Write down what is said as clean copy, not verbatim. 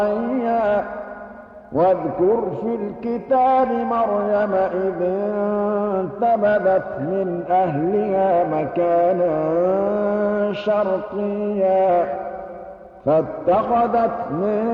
حيا واذكر في الكتاب مريم إذ انتبذت من أهلها مكانا شرقيا فاتخذت من